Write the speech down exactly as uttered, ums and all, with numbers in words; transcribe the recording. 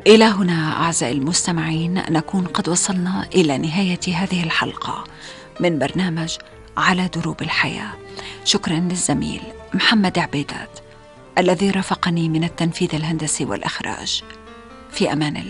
إلى هنا أعزائي المستمعين نكون قد وصلنا إلى نهاية هذه الحلقة من برنامج على دروب الحياة. شكرا للزميل محمد عبيدات الذي رافقني من التنفيذ الهندسي والإخراج. في أمان الله.